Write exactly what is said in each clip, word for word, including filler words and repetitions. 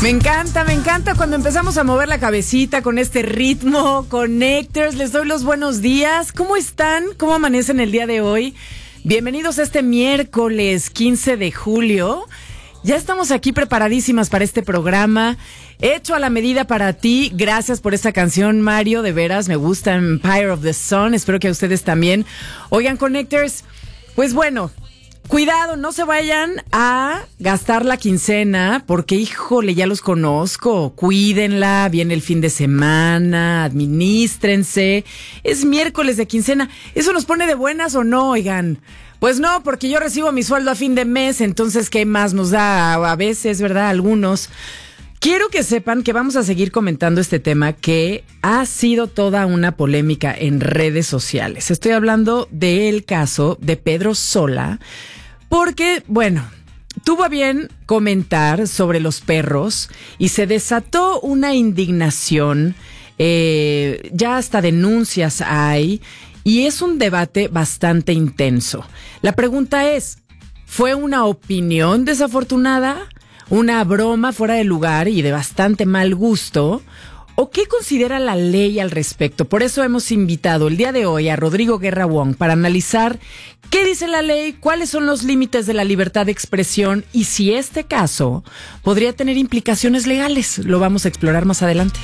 Me encanta, me encanta cuando empezamos a mover la cabecita con este ritmo. Connectors, les doy los buenos días. ¿Cómo están? ¿Cómo amanecen el día de hoy? Bienvenidos a este miércoles quince de julio. Ya estamos aquí preparadísimas para este programa, hecho a la medida para ti. Gracias por esta canción, Mario, de veras, me gusta, Empire of the Sun, espero que a ustedes también. Oigan, Connectors, pues bueno, cuidado, no se vayan a gastar la quincena, porque híjole, ya los conozco, cuídenla, viene el fin de semana, administrense, es miércoles de quincena, ¿eso nos pone de buenas o no, oigan? Pues no, porque yo recibo mi sueldo a fin de mes, entonces ¿qué más nos da a veces, verdad? Algunos. Quiero que sepan que vamos a seguir comentando este tema que ha sido toda una polémica en redes sociales. Estoy hablando del caso de Pedro Sola, porque, bueno, tuvo a bien comentar sobre los perros y se desató una indignación, eh, ya hasta denuncias hay. Y es un debate bastante intenso. La pregunta es, ¿fue una opinión desafortunada? ¿Una broma fuera de lugar y de bastante mal gusto? ¿O qué considera la ley al respecto? Por eso hemos invitado el día de hoy a Rodrigo Guerra Wong para analizar qué dice la ley, cuáles son los límites de la libertad de expresión y si este caso podría tener implicaciones legales. Lo vamos a explorar más adelante.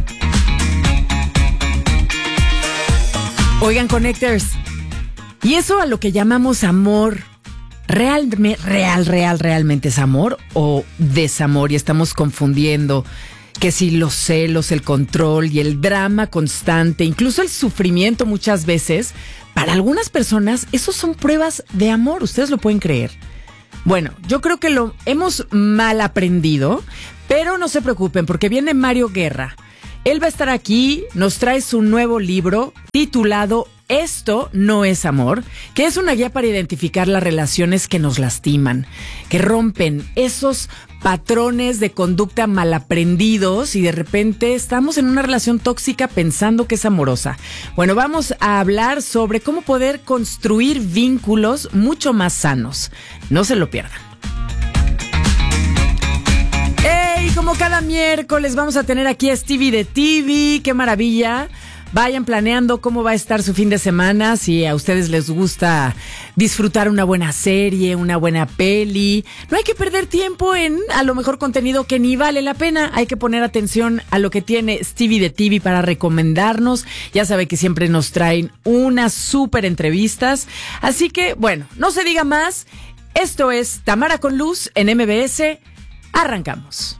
Oigan, Connectors, y eso a lo que llamamos amor, ¿real, real, real, realmente es amor o desamor? Y estamos confundiendo que si los celos, el control y el drama constante, incluso el sufrimiento muchas veces, para algunas personas, esos son pruebas de amor, ¿ustedes lo pueden creer? Bueno, yo creo que lo hemos mal aprendido, pero no se preocupen porque viene Mario Guerra. Él va a estar aquí, nos trae su nuevo libro titulado Esto no es amor, que es una guía para identificar las relaciones que nos lastiman, que rompen esos patrones de conducta mal aprendidos y de repente estamos en una relación tóxica pensando que es amorosa. Bueno, vamos a hablar sobre cómo poder construir vínculos mucho más sanos. No se lo pierdan. ¡Hey! Como cada miércoles vamos a tener aquí a Stevie de T V. ¡Qué maravilla! Vayan planeando cómo va a estar su fin de semana. Si a ustedes les gusta disfrutar una buena serie, una buena peli, no hay que perder tiempo en a lo mejor contenido que ni vale la pena. Hay que poner atención a lo que tiene Stevie de T V para recomendarnos. Ya sabe que siempre nos traen unas súper entrevistas. Así que, bueno, no se diga más. Esto es Tamara con Luz en M B S. Arrancamos.